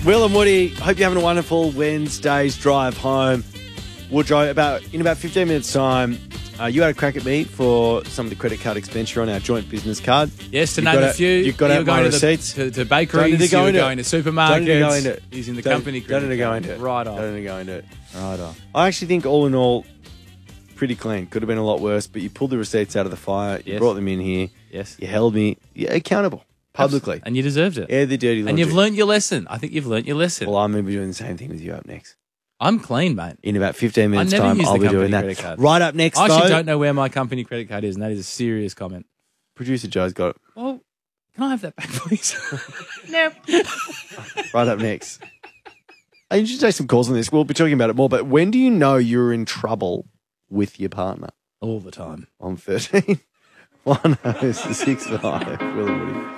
Will and Woody, hope you're having a wonderful Wednesday's drive home. Woodrow, in about 15 minutes' time, you had a crack at me for some of the credit card expenditure on our joint business card. Yes, to name a few. You've got to have my receipts. To bakeries, you were going to supermarkets. Don't need to go into it. Using the company credit Don't need to go into it. Right on. Don't need to go into it. Right on. I actually think all in all, pretty clean. Could have been a lot worse, but you pulled the receipts out of the fire. You brought them in here. Yes. You held me accountable publicly. And you deserved it. Yeah, the dirty laundry. And you've learnt your lesson. I think you've learnt your lesson. Well, I'm going to be doing the same thing with you up next. I'm clean, mate. In about 15 minutes' time, I'll be doing that. Card. Right up next, I actually don't know where my company credit card is, and that is a serious comment. Producer Joe's got it. Well, can I have that back, please? No. Right up next. You should take some calls on this. We'll be talking about it more, but when do you know you're in trouble with your partner? All the time. On 13. 106.5. Will and Woody.